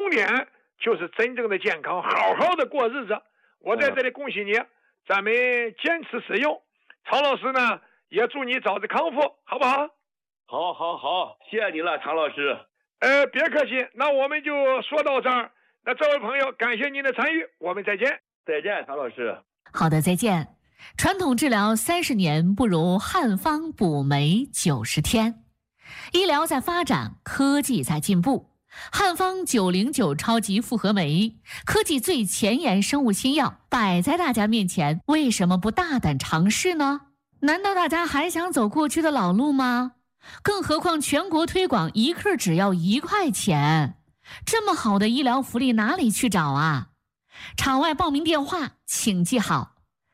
明天就是真正的健康，好好的过日子。我在这里恭喜你，咱们坚持使用。常老师呢，也祝你早日康复，好不好？ 好，谢谢你了，常老师。 别客气，那我们就说到这儿。那这位朋友，感谢您的参与，我们再见。 再见，常老师。 好的，再见。传统治疗30年，不如汉方补酶90天。医疗在发展，科技在进步。汉方909超级复合酶，科技最前沿生物新药摆在大家面前，为什么不大胆尝试呢？难道大家还想走过去的老路吗？更何况全国推广1克只要1块钱，这么好的医疗福利哪里去找啊？场外报名电话请记好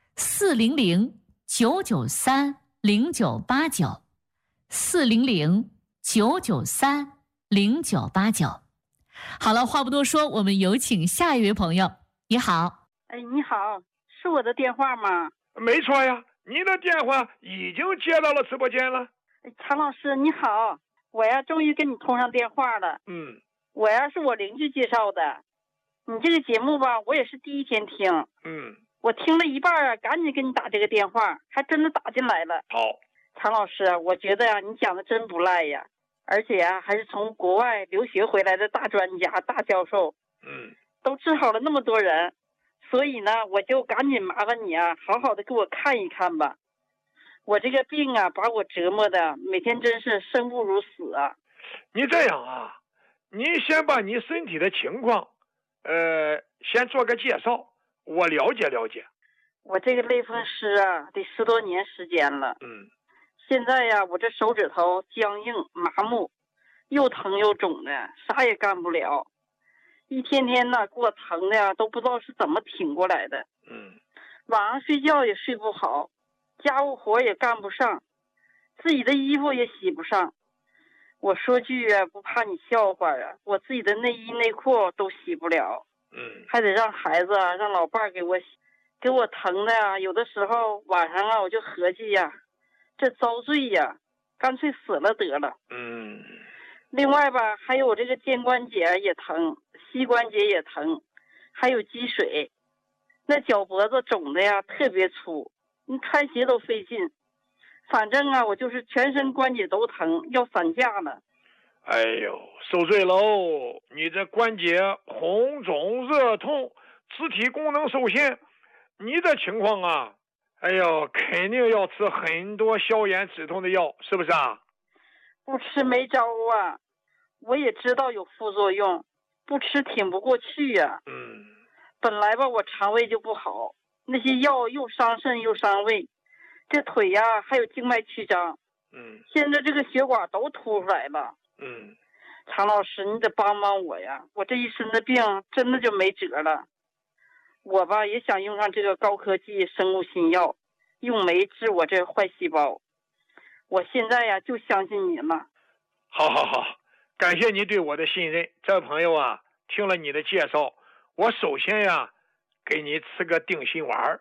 ，400-993-0989，400-993-0989。好了，话不多说，我们有请下一位朋友。你好。 你好，是我的电话吗？ 没错呀，您的电话已经接到了直播间了。 常老师你好，我呀终于跟你通上电话了。我呀是我邻居介绍的，你这个节目吧，我也是第一天听。我听了一半啊，赶紧给你打这个电话，还真的打进来了。 好， 常老师，我觉得呀，你讲的真不赖呀，而且呀，还是从国外留学回来的大专家、大教授。都治好了那么多人，所以呢，我就赶紧麻烦你啊，好好的给我看一看吧。我这个病啊，把我折磨的每天真是生不如死啊。 你这样啊，你先把你身体的情况，先做个介绍，我了解了解。 我这个类风湿啊，得10多年时间了。现在呀，我这手指头僵硬麻木，又疼又肿的，啥也干不了。一天天呢，给我疼的呀，都不知道是怎么挺过来的。晚上睡觉也睡不好，家务活也干不上，自己的衣服也洗不上。我说句啊，不怕你笑话啊，我自己的内衣内裤都洗不了。还得让孩子啊，让老伴儿给我洗，给我疼的呀。有的时候晚上啊，我就合计呀，这遭罪呀，干脆死了得了。另外吧，还有我这个肩关节也疼，膝关节也疼，还有积水。那脚脖子肿的呀，特别粗，你穿鞋都费劲。反正啊，我就是全身关节都疼，要散架了。 哎呦，受罪喽！你这关节红肿热痛，肢体功能受限，你这情况啊，哎呦，肯定要吃很多消炎止痛的药，是不是啊？ 不吃没招啊，我也知道有副作用，不吃挺不过去呀。本来吧，我肠胃就不好，那些药又伤肾又伤胃，这腿呀还有静脉曲张。现在这个血管都凸出来了。常老师，你得帮帮我呀，我这一身的病真的就没辙了。我吧也想用上这个高科技生物新药，用酶治我这坏细胞。我现在呀就相信你了。 好，感谢你对我的信任。这位朋友啊，听了你的介绍，我首先呀给你吃个定心丸，